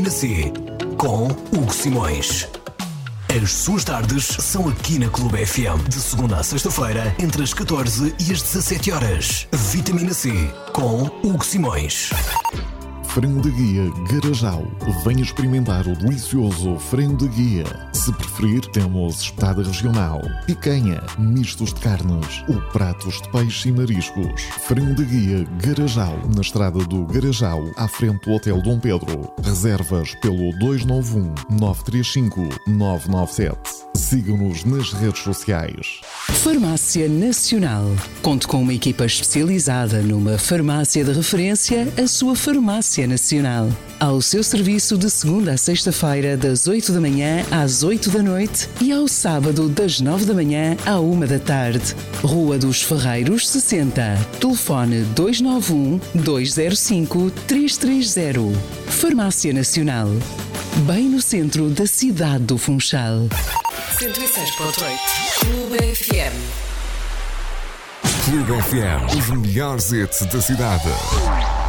Vitamina C com Hugo Simões. As suas tardes são aqui na Clube FM, de segunda a sexta-feira, entre as 14 e as 17 horas. Vitamina C com Hugo Simões. Frango de guia Garajal. Venha experimentar o delicioso frango de guia. Se preferir, temos espetada regional, picanha, mistos de carnes ou pratos de peixe e mariscos. Frango de guia Garajal, na estrada do Garajal, à frente do Hotel Dom Pedro. Reservas pelo 291-935-997. Siga-nos nas redes sociais. Farmácia Nacional. Conte com uma equipa especializada numa farmácia de referência, a sua Farmácia Nacional. Ao seu serviço de segunda a sexta-feira, das 8 da manhã às 8 da noite e ao sábado, das 9 da manhã à 1 da tarde. Rua dos Ferreiros, 60. Telefone 291-205-330. Farmácia Nacional. Bem no centro da cidade do Funchal. 106.8 Clube FM. Clube FM, os melhores hits da cidade.